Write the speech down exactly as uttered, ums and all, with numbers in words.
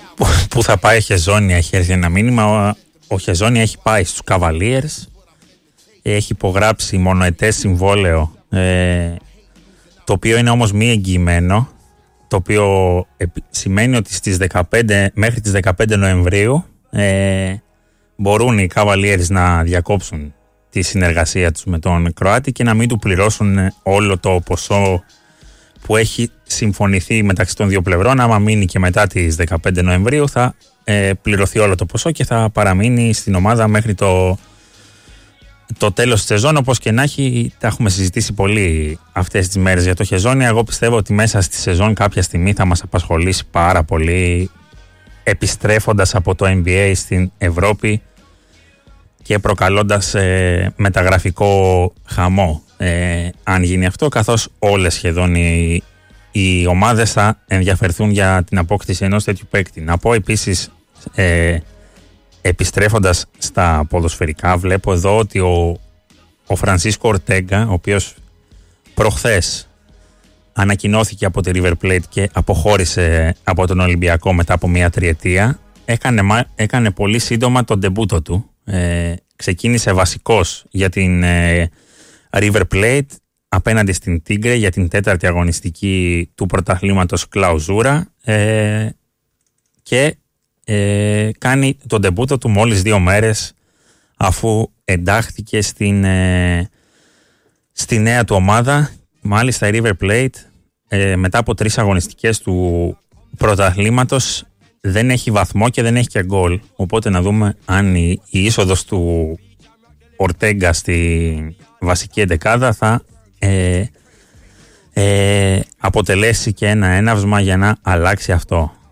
που, που θα πάει Χεζόνια, έχει έρθει ένα μήνυμα. Ο, ο Χεζόνια έχει πάει στους Cavaliers, έχει υπογράψει μονοετές συμβόλαιο, ε, το οποίο είναι όμως μη εγγυημένο, το οποίο σημαίνει ότι στις δεκαπέντε, μέχρι τις δεκαπέντε Νοεμβρίου ε, μπορούν οι Cavaliers να διακόψουν τη συνεργασία τους με τον Κροάτη και να μην του πληρώσουν όλο το ποσό που έχει συμφωνηθεί μεταξύ των δύο πλευρών. Άμα μείνει και μετά τις δεκαπέντε Νοεμβρίου θα ε, πληρωθεί όλο το ποσό και θα παραμείνει στην ομάδα μέχρι το, το τέλος της σεζόν. Όπως και να έχει, τα έχουμε συζητήσει πολύ αυτές τις μέρες για το Χεζόνια. Εγώ πιστεύω ότι μέσα στη σεζόν κάποια στιγμή θα μας απασχολήσει πάρα πολύ, επιστρέφοντας από το N B A στην Ευρώπη και προκαλώντας ε, μεταγραφικό χαμό, ε, αν γίνει αυτό, καθώς όλες σχεδόν οι, οι ομάδες θα ενδιαφερθούν για την απόκτηση ενός τέτοιου παίκτη. Να πω επίσης, ε, επιστρέφοντας στα ποδοσφαιρικά, βλέπω εδώ ότι ο, ο Φρανσίσκο Ορτέγκα, ο οποίος προχθές ανακοινώθηκε από τη River Plate και αποχώρησε από τον Ολυμπιακό μετά από μια τριετία, έκανε, έκανε πολύ σύντομα τον ντεμπούτο του. Ε, ξεκίνησε βασικός για την ε, River Plate απέναντι στην Τίγκρε για την τέταρτη αγωνιστική του πρωταθλήματος Κλαουζούρα, ε, και ε, κάνει τον ντεμπούτο του μόλις δύο μέρες αφού εντάχθηκε στην, ε, στη νέα του ομάδα. Μάλιστα η River Plate ε, μετά από τρεις αγωνιστικές του πρωταθλήματος δεν έχει βαθμό και δεν έχει και γκολ. Οπότε να δούμε αν η, η είσοδος του Ορτέγκα στη βασική εντεκάδα θα ε, ε, αποτελέσει και ένα έναυσμα για να αλλάξει αυτό.